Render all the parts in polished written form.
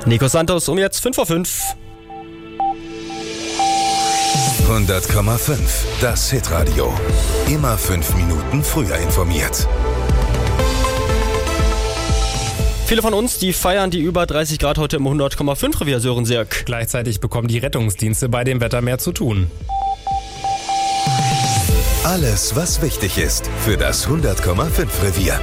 Nico Santos um jetzt 5:05. 100,5. Das Hitradio. Immer 5 Minuten früher informiert. Viele von uns, die feiern die über 30 Grad heute im 100,5 Revier, Sören Sirk. Gleichzeitig bekommen die Rettungsdienste bei dem Wetter mehr zu tun. Alles, was wichtig ist für das 100,5 Revier.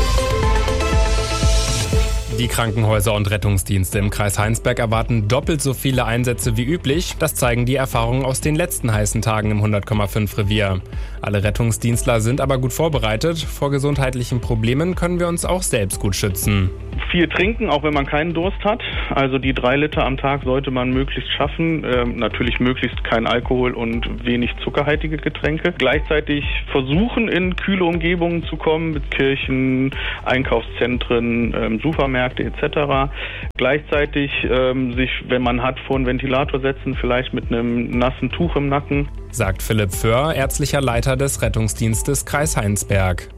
Die Krankenhäuser und Rettungsdienste im Kreis Heinsberg erwarten doppelt so viele Einsätze wie üblich. Das zeigen die Erfahrungen aus den letzten heißen Tagen im 100,5 Revier. Alle Rettungsdienstler sind aber gut vorbereitet. Vor gesundheitlichen Problemen können wir uns auch selbst gut schützen. Viel trinken, auch wenn man keinen Durst hat. Also die 3 Liter am Tag sollte man möglichst schaffen. Natürlich möglichst kein Alkohol und wenig zuckerhaltige Getränke. Gleichzeitig versuchen, in kühle Umgebungen zu kommen, mit Kirchen, Einkaufszentren, Supermärkte etc. Gleichzeitig sich, wenn man hat, vor einen Ventilator setzen, vielleicht mit einem nassen Tuch im Nacken. Sagt Philipp Föhr, ärztlicher Leiter des Rettungsdienstes Kreis Heinsberg.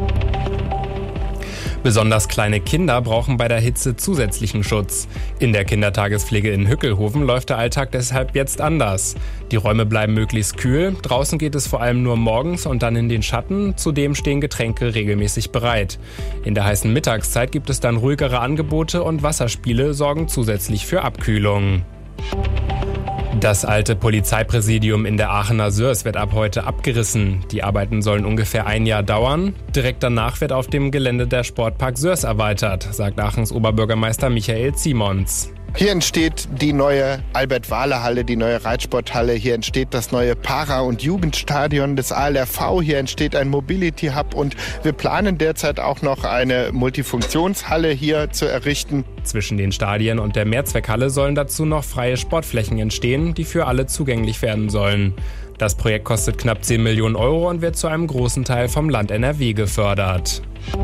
Besonders kleine Kinder brauchen bei der Hitze zusätzlichen Schutz. In der Kindertagespflege in Hückelhoven läuft der Alltag deshalb jetzt anders. Die Räume bleiben möglichst kühl, draußen geht es vor allem nur morgens und dann in den Schatten, zudem stehen Getränke regelmäßig bereit. In der heißen Mittagszeit gibt es dann ruhigere Angebote und Wasserspiele sorgen zusätzlich für Abkühlung. Das alte Polizeipräsidium in der Aachener Sörs wird ab heute abgerissen. Die Arbeiten sollen ungefähr ein Jahr dauern. Direkt danach wird auf dem Gelände der Sportpark Sörs erweitert, sagt Aachens Oberbürgermeister Michael Ziemons. Hier entsteht die neue Albert-Wahler-Halle, die neue Reitsporthalle. Hier entsteht das neue Para- und Jugendstadion des ALRV. Hier entsteht ein Mobility-Hub und wir planen derzeit auch noch eine Multifunktionshalle hier zu errichten. Zwischen den Stadien und der Mehrzweckhalle sollen dazu noch freie Sportflächen entstehen, die für alle zugänglich werden sollen. Das Projekt kostet knapp 10 Millionen Euro und wird zu einem großen Teil vom Land NRW gefördert.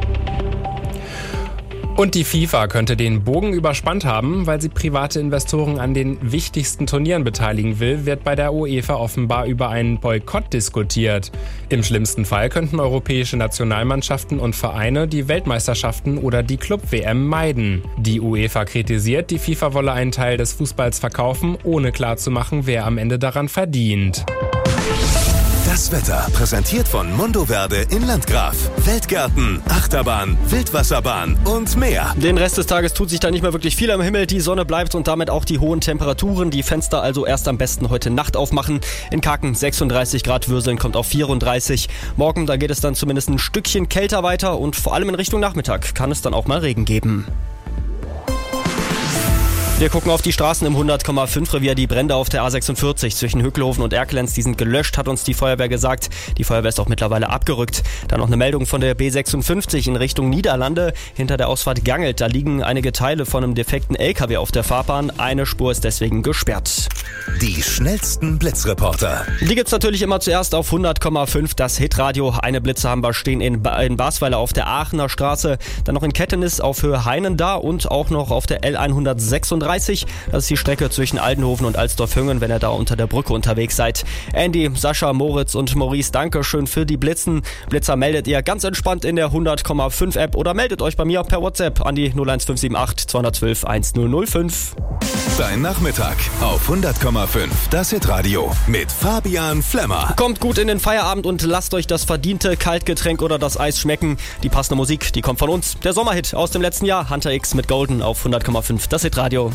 Und die FIFA könnte den Bogen überspannt haben, weil sie private Investoren an den wichtigsten Turnieren beteiligen will, wird bei der UEFA offenbar über einen Boykott diskutiert. Im schlimmsten Fall könnten europäische Nationalmannschaften und Vereine die Weltmeisterschaften oder die Club-WM meiden. Die UEFA kritisiert, die FIFA wolle einen Teil des Fußballs verkaufen, ohne klarzumachen, wer am Ende daran verdient. Das Wetter präsentiert von Mondoverde in Landgraf. Weltgärten, Achterbahn, Wildwasserbahn und mehr. Den Rest des Tages tut sich da nicht mehr wirklich viel am Himmel. Die Sonne bleibt und damit auch die hohen Temperaturen. Die Fenster also erst am besten heute Nacht aufmachen. In Kaken 36 Grad, Würseln kommt auf 34. Morgen, da geht es dann zumindest ein Stückchen kälter weiter und vor allem in Richtung Nachmittag kann es dann auch mal Regen geben. Wir gucken auf die Straßen im 100,5 Revier. Die Brände auf der A46 zwischen Hückelhoven und Erkelenz, die sind gelöscht, hat uns die Feuerwehr gesagt. Die Feuerwehr ist auch mittlerweile abgerückt. Dann noch eine Meldung von der B56 in Richtung Niederlande. Hinter der Ausfahrt Gangelt, da liegen einige Teile von einem defekten LKW auf der Fahrbahn. Eine Spur ist deswegen gesperrt. Die schnellsten Blitzreporter. Die gibt's natürlich immer zuerst auf 100,5, das Hitradio. Eine Blitze haben wir stehen in Basweiler auf der Aachener Straße. Dann noch in Kettenis auf Höhe Heinen da und auch noch auf der L136. Das ist die Strecke zwischen Aldenhoven und Alsdorf-Hüngen, wenn ihr da unter der Brücke unterwegs seid. Andy, Sascha, Moritz und Maurice, danke schön für die Blitzen. Blitzer meldet ihr ganz entspannt in der 100,5 App oder meldet euch bei mir per WhatsApp an die 01578 212 1005. Dein Nachmittag auf 100,5. Das Hitradio mit Fabian Flemmer. Kommt gut in den Feierabend und lasst euch das verdiente Kaltgetränk oder das Eis schmecken. Die passende Musik, die kommt von uns. Der Sommerhit aus dem letzten Jahr, Hunter X mit Golden auf 100,5. Das Hitradio.